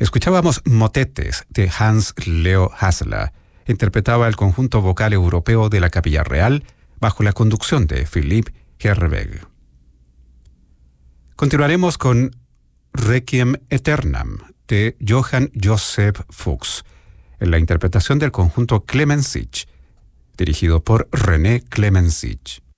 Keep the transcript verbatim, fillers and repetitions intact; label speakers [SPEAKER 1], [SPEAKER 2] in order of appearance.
[SPEAKER 1] Escuchábamos Motetes de Hans Leo Hassler. Interpretaba el conjunto vocal europeo de la Capilla Real bajo la conducción de Philippe Herreweghe. Continuaremos con Requiem Aeternam de Johann Joseph Fuchs, en la interpretación del conjunto Clemensich, dirigido por René Clemensich.